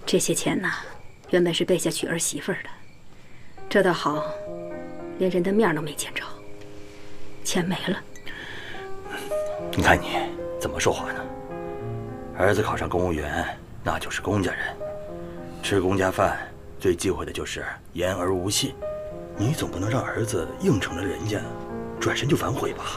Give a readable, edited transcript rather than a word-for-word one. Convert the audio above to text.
这些钱呐，原本是备下娶儿媳妇的，这倒好，连人的面都没见着，钱没了。 你看你怎么说话呢？儿子考上公务员，那就是公家人，吃公家饭最忌讳的就是言而无信。你总不能让儿子应承了人家，转身就反悔吧？